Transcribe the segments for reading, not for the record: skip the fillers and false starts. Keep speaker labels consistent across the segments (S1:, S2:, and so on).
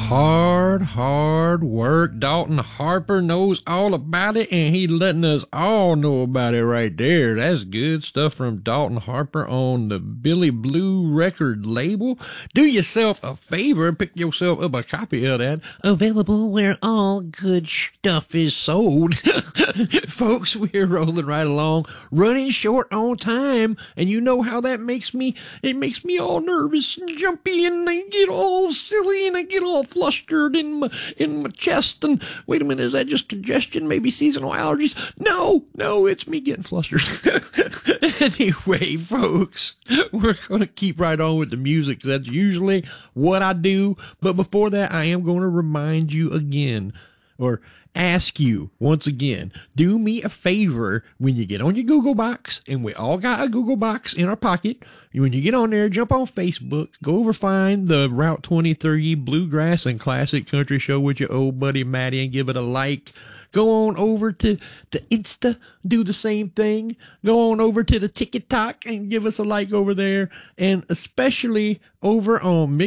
S1: Hard work. Dalton Harper knows all about it, and he's letting us all know about it right there. That's good stuff from Dalton Harper on the Billy Blue record label. Do yourself a favor and pick yourself up a copy of that. Available where all good stuff is sold. Folks, we're rolling right along, running short on time, and you know how that makes me. It makes me all nervous and jumpy, and I get all silly, and I get all flustered in my chest. And wait a minute, is that just congestion? Maybe seasonal allergies? No, it's me getting flustered. Anyway, folks, we're gonna keep right on with the music. That's usually what I do. But before that, I am going to remind you again, or ask you once again, do me a favor when you get on your Google box, and we all got a Google box in our pocket. When you get on there, jump on Facebook, go over, find the Route 23 Bluegrass and Classic Country Show with your old buddy Matty, and give it a like. Go on over to the Insta, do the same thing. Go on over to the TikTok and give us a like over there. And especially over on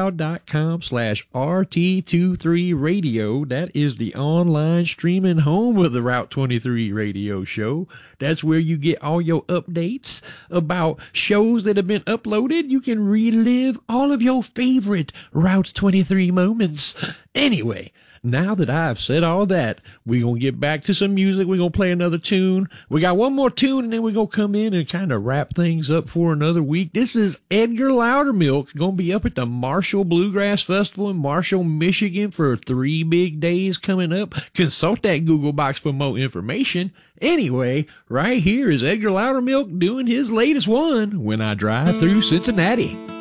S1: mixcloud.com/RT23radio. That is the online streaming home of the Route 23 radio show. That's where you get all your updates about shows that have been uploaded. You can relive all of your favorite Route 23 moments. Anyway, now that I've said all that, we're going to get back to some music. We're going to play another tune. We got one more tune, and then we're going to come in and kind of wrap things up for another week. This is Edgar Loudermilk, going to be up at the Marshall Bluegrass Festival in Marshall, Michigan for 3 big days coming up. Consult that Google box for more information. Anyway, right here is Edgar Loudermilk doing his latest one, When I Drive Through Cincinnati.